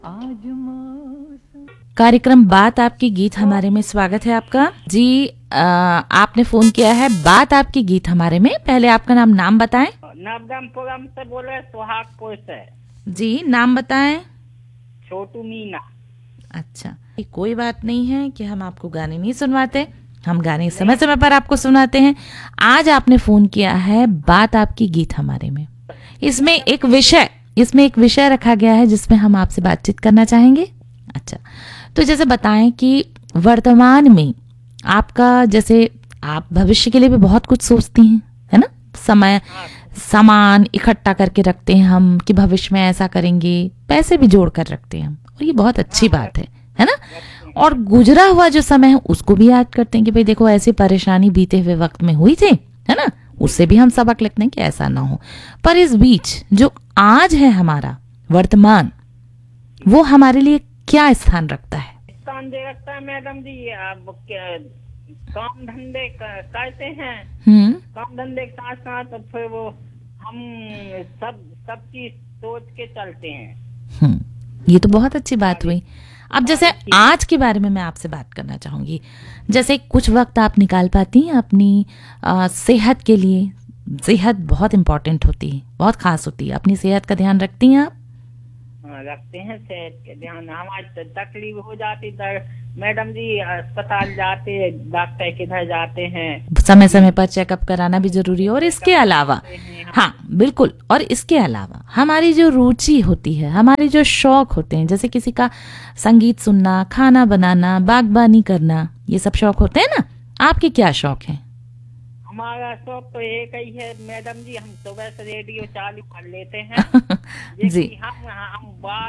आज मौसम। कार्यक्रम बात आपकी गीत हमारे में स्वागत है आपका जी। आपने फोन किया है बात आपकी गीत हमारे में। पहले आपका नाम बताएं। नवगमपुरम से बोल रहे, सुहागपुर से। जी, नाम बताएं। छोटू मीना। अच्छा, कोई बात नहीं है कि हम आपको गाने नहीं सुनवाते, हम गाने समय समय पर आपको सुनाते हैं। आज आपने फोन किया है बात आपकी गीत हमारे में। इसमें एक विषय रखा गया है जिसमें हम आपसे बातचीत करना चाहेंगे। अच्छा, तो जैसे बताएं कि वर्तमान में आपका, जैसे आप भविष्य के लिए भी बहुत कुछ सोचती हैं, है ना? सामान इकट्ठा करके रखते हैं हम कि भविष्य में ऐसा करेंगे, पैसे भी जोड़ कर रखते हैं हम, और ये बहुत अच्छी बात है ना? और गुजरा हुआ जो समय है उसको भी याद करते हैं कि भाई देखो ऐसी परेशानी बीते हुए वक्त में हुई थी, है ना? उससे भी हम सबक लेते हैं कि ऐसा ना हो। पर इस बीच जो आज है हमारा वर्तमान, वो हमारे लिए क्या स्थान रखता है? स्थान दे रखता है मैडम जी। अब काम धंधे करते हैं, काम धंधे के साथ साथ फिर वो हम सब चीज सोच के चलते हैं। ये तो बहुत अच्छी बात हुई। अब जैसे आज के बारे में मैं आपसे बात करना चाहूंगी। जैसे कुछ वक्त आप निकाल पाती हैं अपनी सेहत के लिए? सेहत बहुत इम्पोर्टेंट होती है, बहुत खास होती है। अपनी सेहत का ध्यान रखती हैं आप? रखते हैं सेहत के ध्यान। हमारी तकलीफ हो जाती मैडम जी, अस्पताल जाते, डॉक्टर किधर जाते हैं, समय समय पर चेकअप कराना भी जरूरी है। और इसके अलावा, हाँ बिल्कुल, और इसके अलावा हमारी जो रुचि होती है, हमारे जो शौक होते हैं, जैसे किसी का संगीत सुनना, खाना बनाना, बागबानी करना, ये सब शौक होते हैं ना। आपके क्या शौक हैं? हमारा शौक तो एक ही है मैडम जी, हम सुबह से रेडियो चालू कर लेते हैं जी। हम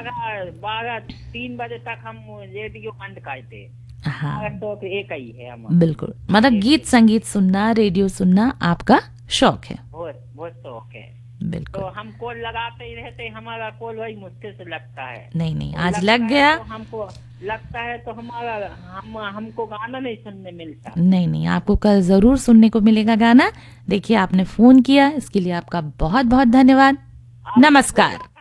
3 बजे तक हम रेडियो बंद करते। हाँ, हमारा शौक एक ही है हमारा। बिल्कुल, मतलब गीत संगीत सुनना, रेडियो सुनना आपका शौक है। बहुत शौक है। बिल्कुल, तो हम कॉल लगाते ही रहते, हमारा कॉल वही मुश्किल से लगता है। नहीं आज लग गया। तो हमको लगता है तो हमको गाना नहीं सुनने मिलता। नहीं, आपको कल जरूर सुनने को मिलेगा गाना। देखिए, आपने फोन किया, इसके लिए आपका बहुत बहुत धन्यवाद। नमस्कार।